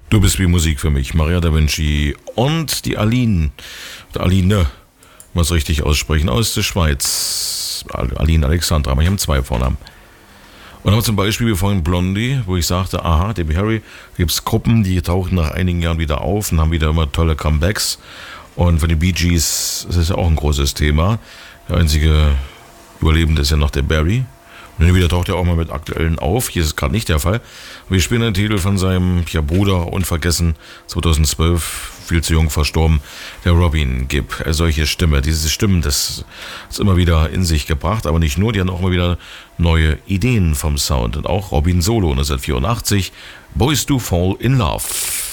Du bist wie Musik für mich. Maria da Vinci und die Aline. Aline, muss richtig aussprechen, aus der Schweiz. Aline Alexandra, aber ich habe 2 Vornamen. Und haben zum Beispiel wie vorhin Blondie, wo ich sagte, aha, Debbie Harry, gibt es Gruppen, die tauchen nach einigen Jahren wieder auf und haben wieder immer tolle Comebacks. Und von den Bee Gees, das ist ja auch ein großes Thema. Der einzige Überlebende ist ja noch der Barry. Und wieder taucht er auch mal mit aktuellen auf. Hier ist es gerade nicht der Fall. Wir spielen den Titel von seinem Bruder, unvergessen, 2012, viel zu jung verstorben, der Robin Gibb. Solche Stimme, diese Stimmen, das ist immer wieder in sich gebracht, aber nicht nur, die haben auch immer wieder neue Ideen vom Sound. Und auch Robin Solo 1984, Boys Do Fall in Love.